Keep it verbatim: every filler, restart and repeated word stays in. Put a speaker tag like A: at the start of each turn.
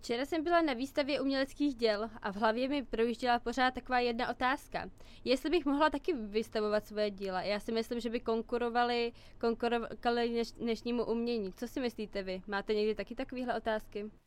A: Včera jsem byla na výstavě uměleckých děl a v hlavě mi projížděla pořád taková jedna otázka. Jestli bych mohla taky vystavovat svoje díla. Já si myslím, že by konkurovali, konkurovali dneš, dnešnímu umění. Co si myslíte vy? Máte někdy taky takovéhle otázky?